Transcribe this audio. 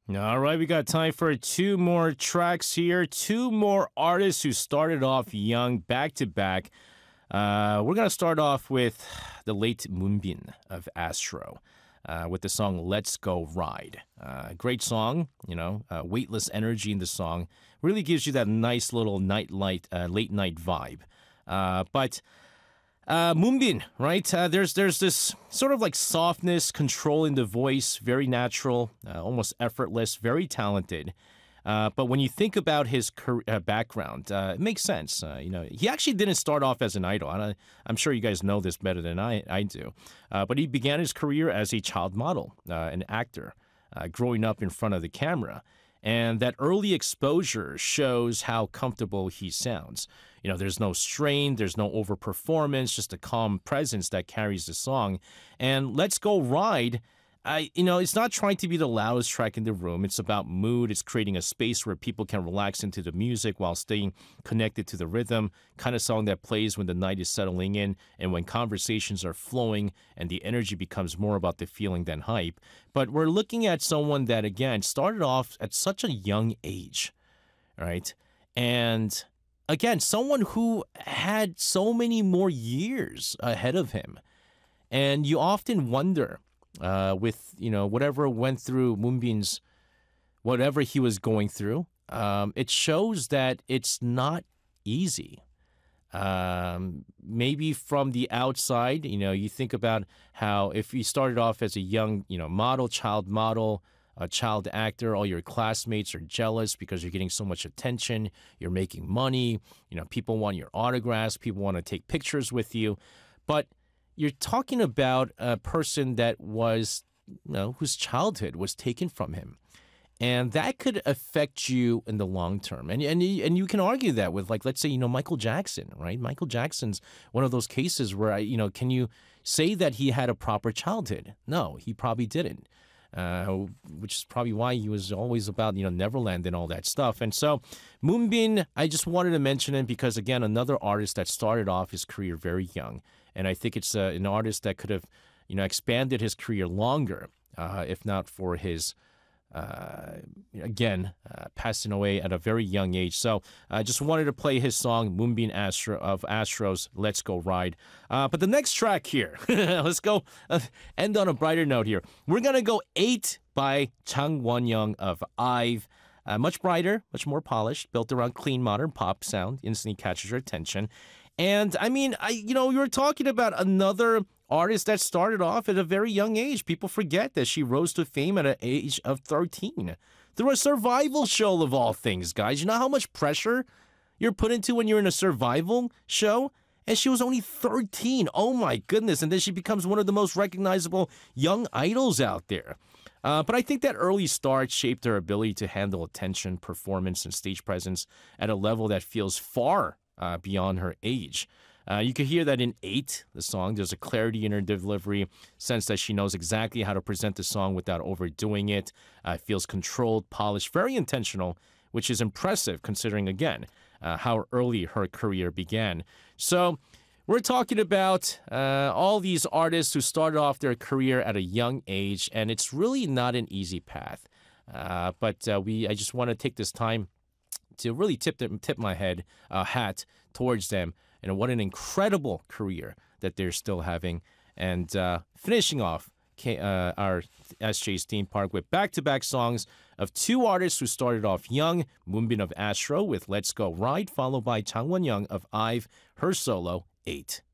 All right, we got time for two more tracks here. Two more artists who started off young, back to back. We're going to start off with the late Moonbin of Astro with the song Let's Go Ride. Great song, weightless energy in the song. Really gives you that nice little late night vibe. But Moonbin, right? There's this sort of like softness, control in the voice, very natural, almost effortless, very talented. But when you think about his background, it makes sense. He actually didn't start off as an idol. I'm sure you guys know this better than I do. But he began his career as a child model, an actor, growing up in front of the camera. And that early exposure shows how comfortable he sounds. There's no strain, there's no overperformance, just a calm presence that carries the song. And Let's Go Ride, it's not trying to be the loudest track in the room. It's about mood. It's creating a space where people can relax into the music while staying connected to the rhythm. Kind of song that plays when the night is settling in and when conversations are flowing and the energy becomes more about the feeling than hype. But we're looking at someone that, again, started off at such a young age, right? And again, someone who had so many more years ahead of him. And you often wonder, with whatever went through Moonbin's, whatever he was going through, it shows that it's not easy. Maybe from the outside, you think about how if you started off as a young, child model, a child actor, all your classmates are jealous because you're getting so much attention, you're making money, people want your autographs, people want to take pictures with you, but you're talking about a person that was, whose childhood was taken from him. And that could affect you in the long term. And you can argue that with, like, let's say, Michael Jackson, right? Michael Jackson's one of those cases where, can you say that he had a proper childhood? No, he probably didn't. Which is probably why he was always about, Neverland and all that stuff. And so Moonbin, I just wanted to mention him because, again, another artist that started off his career very young. And I think it's an artist that could have, expanded his career longer, if not for his, passing away at a very young age. So I just wanted to play his song, Moonbin of Astro's Let's Go Ride. But the next track here, let's go end on a brighter note here. We're going to go 8 by Chang Won-young of IVE. Much brighter, much more polished, built around clean modern pop sound, instantly catches your attention. And you were talking about another artist that started off at a very young age. People forget that she rose to fame at an age of 13 through a survival show of all things, guys. You know how much pressure you're put into when you're in a survival show? And she was only 13. Oh my goodness. And then she becomes one of the most recognizable young idols out there. But I think that early start shaped her ability to handle attention, performance, and stage presence at a level that feels far beyond her age. You could hear that in 8, the song. There's a clarity in her delivery, sense that she knows exactly how to present the song without overdoing it. It feels controlled, polished, very intentional, which is impressive considering, again, how early her career began. So we're talking about all these artists who started off their career at a young age, and it's really not an easy path. But I just want to take this time to really tip my hat towards them. And what an incredible career that they're still having. And finishing off our SJ's theme park with back-to-back songs of two artists who started off young, Moonbin of Astro with Let's Go Ride, followed by Chang Won-young of IVE, her solo, 8.